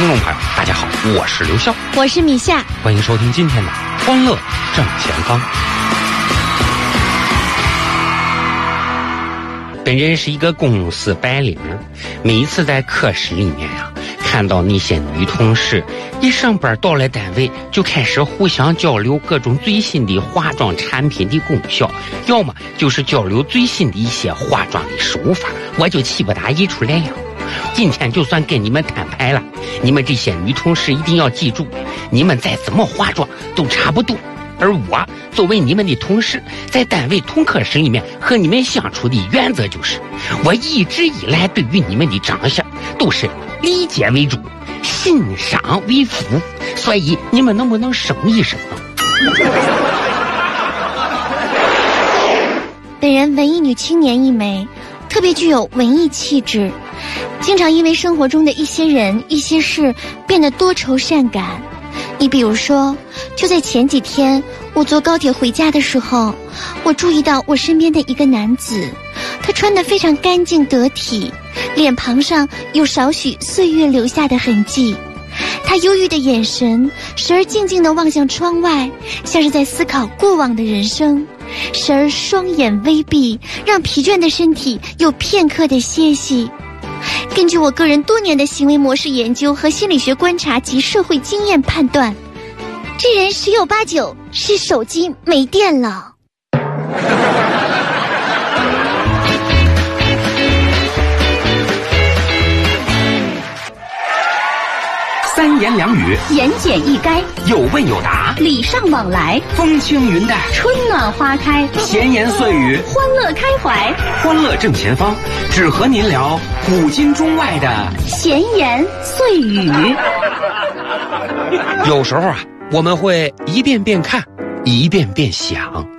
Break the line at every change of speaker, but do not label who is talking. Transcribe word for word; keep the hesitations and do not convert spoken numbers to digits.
听众朋友，大家好，我是刘笑，
我是米夏，
欢迎收听今天的欢乐正前方。本人是一个公司白领，每一次在课室里面呀、啊，看到那些女同事一上班到了单位就开始互相交流各种最新的化妆产品的功效，要么就是交流最新的一些化妆的手法，我就气不打一处来呀。今天就算跟你们摊牌了，你们这些女同事一定要记住，你们再怎么化妆都差不多。而我作为你们的同事，在单位同课室里面和你们相处的原则就是，我一直以来对于你们的长相都是理解为主，欣赏为辅，所以你们能不能省一省啊？
本人文艺女青年一枚，特别具有文艺气质，经常因为生活中的一些人一些事变得多愁善感。你比如说，就在前几天我坐高铁回家的时候，我注意到我身边的一个男子，他穿得非常干净得体，脸庞上有少许岁月留下的痕迹。他忧郁的眼神时而静静地望向窗外，像是在思考过往的人生，时而双眼微闭，让疲倦的身体有片刻的歇息。根据我个人多年的行为模式研究和心理学观察及社会经验判断，这人十有八九是手机没电了。
三言两语，
言简意赅，
有问有答，
礼尚往来，
风轻云淡，
春暖花开，
闲言碎语，
欢乐开怀，
欢乐正前方，只和您聊古今中外的
闲言碎语。
有时候啊，我们会一遍遍看，一遍遍想，